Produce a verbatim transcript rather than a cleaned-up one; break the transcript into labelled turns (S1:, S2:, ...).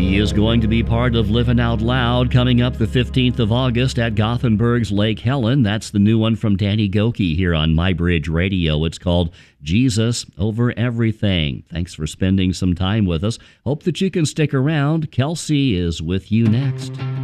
S1: He is going to be part of Living Out Loud coming up the fifteenth of August at Gothenburg's Lake Helen. That's the new one from Danny Gokey here on MyBridge Radio. It's called Jesus Over Everything. Thanks for spending some time with us. Hope that you can stick around. Kelsey is with you next.